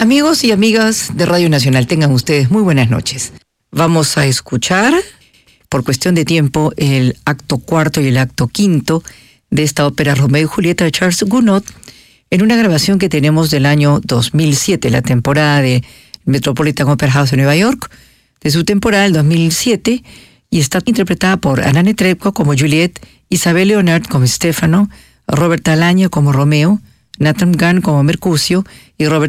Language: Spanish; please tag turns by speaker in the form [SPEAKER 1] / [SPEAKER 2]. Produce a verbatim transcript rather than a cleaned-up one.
[SPEAKER 1] Amigos y amigas de Radio Nacional, tengan ustedes muy buenas noches. Vamos a escuchar, por cuestión de tiempo, el acto cuarto y el acto quinto de esta ópera Romeo y Julieta de Charles Gounod, en una grabación que tenemos del año dos mil siete, la temporada de Metropolitan Opera House de Nueva York, de su temporada del dos mil siete, y está interpretada por Anna Netrebko como Juliet, Isabel Leonard como Stefano, Robert Alaño como Romeo, Nathan Gunn como Mercucio y Robert